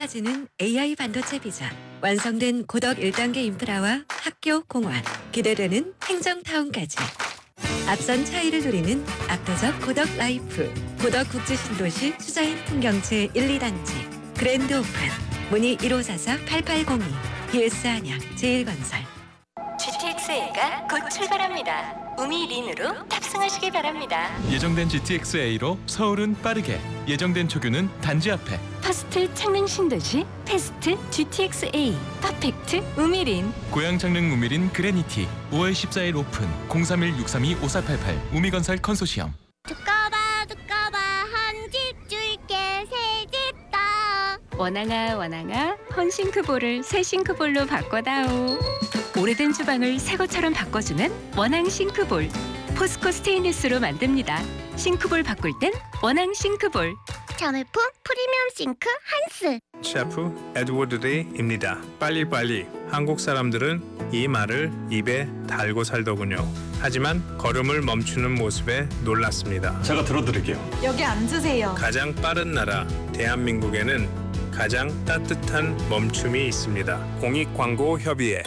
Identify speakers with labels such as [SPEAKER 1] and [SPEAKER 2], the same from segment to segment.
[SPEAKER 1] 지는 AI 반도체 비전, 완성된 고덕 1단계 인프라와 학교, 공원, 기대되는 행정타운까지. 앞선 차이를 누리는 압도적 고덕 라이프, 고덕 국제신도시 투자인 풍경채 1, 2단지, 그랜드 오픈, 문의 1544-8802, BS 한양, 제일건설.
[SPEAKER 2] GTX-A가 곧 출발합니다. 우미린으로 탑승하시기 바랍니다.
[SPEAKER 3] 예정된 GTX-A로 서울은 빠르게, 예정된 초규는 단지 앞에.
[SPEAKER 2] 퍼스트 창릉 신도시 패스트 GTX-A 퍼펙트 우미린.
[SPEAKER 3] 고양 창릉 우미린 그레니티 5월 14일 오픈 031-632-5488 우미건설 컨소시엄.
[SPEAKER 4] 두꺼봐 한 집 줄게 새 집 더.
[SPEAKER 2] 원앙아 헌싱크볼을 새 싱크볼로 바꿔다오. 오래된 주방을 새 것처럼 바꿔주는 원앙 싱크볼. 포스코 스테인리스로 만듭니다. 싱크볼 바꿀 땐 원앙 싱크볼.
[SPEAKER 4] 자매품 프리미엄 싱크 한스.
[SPEAKER 5] 셰프 에드워드 레이입니다. 빨리빨리. 한국 사람들은 이 말을 입에 달고 살더군요. 하지만 걸음을 멈추는 모습에 놀랐습니다.
[SPEAKER 6] 제가 들어드릴게요.
[SPEAKER 7] 여기 앉으세요.
[SPEAKER 5] 가장 빠른 나라 대한민국에는 가장 따뜻한 멈춤이 있습니다. 공익광고협의회.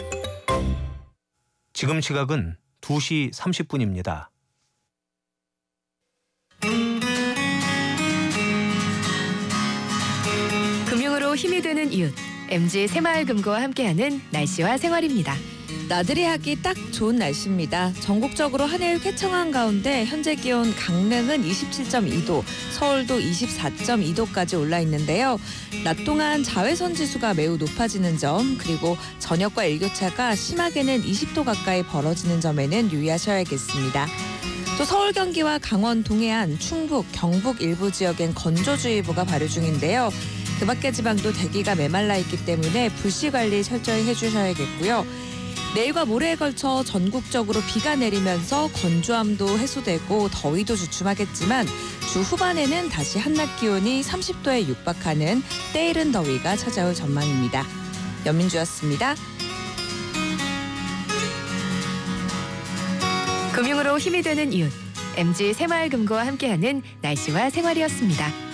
[SPEAKER 8] 지금 시각은 2시 30분입니다.
[SPEAKER 9] 금융으로 힘이 되는 이웃, MG 새마을금고와 함께하는 날씨와 생활입니다.
[SPEAKER 10] 나들이 하기 딱 좋은 날씨입니다. 전국적으로 하늘 쾌청한 가운데 현재 기온 강릉은 27.2도, 서울도 24.2도까지 올라 있는데요. 낮 동안 자외선 지수가 매우 높아지는 점, 그리고 저녁과 일교차가 심하게는 20도 가까이 벌어지는 점에는 유의하셔야겠습니다. 또 서울, 경기와 강원, 동해안, 충북, 경북 일부 지역엔 건조주의보가 발효 중인데요. 그 밖의 지방도 대기가 메말라 있기 때문에 불씨 관리 철저히 해주셔야겠고요. 내일과 모레에 걸쳐 전국적으로 비가 내리면서 건조함도 해소되고 더위도 주춤하겠지만 주 후반에는 다시 한낮 기온이 30도에 육박하는 때이른 더위가 찾아올 전망입니다. 연민주였습니다.
[SPEAKER 9] 금융으로 힘이 되는 이웃, MG 새마을금고와 함께하는 날씨와 생활이었습니다.